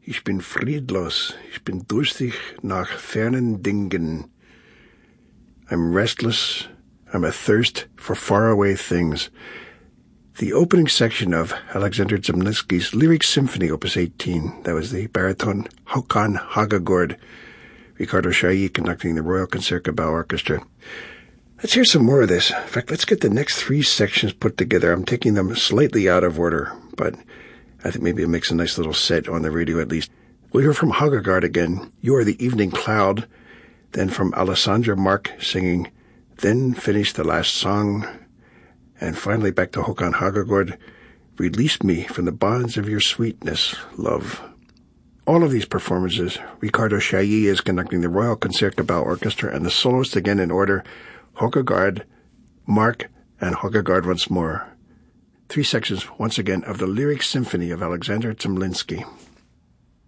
Ich bin friedlos. Ich bin durstig nach fernen Dingen. I'm restless. I'm athirst for faraway things. The opening section of Alexander Zemlinsky's Lyric Symphony, Opus 18. That was the baritone Håkan Hagagård. Ricardo Chailly conducting the Royal Concertgebouw Orchestra. Let's hear some more of this. In fact, let's get the next three sections put together. I'm taking them slightly out of order, but I think maybe it makes a nice little set on the radio at least. We'll hear from Hagagård again, You Are the Evening Cloud. Then from Alessandra Mark singing Then Finish the Last Song. And finally back to Håkan Hagagård, Release Me from the Bonds of Your Sweetness, Love. All of these performances, Ricardo Chailly is conducting the Royal Concertgebouw Orchestra, and the soloists again in order, Hagagård, Mark, and Hagagård once more. Three sections, once again, of the Lyric Symphony of Alexander Zemlinsky.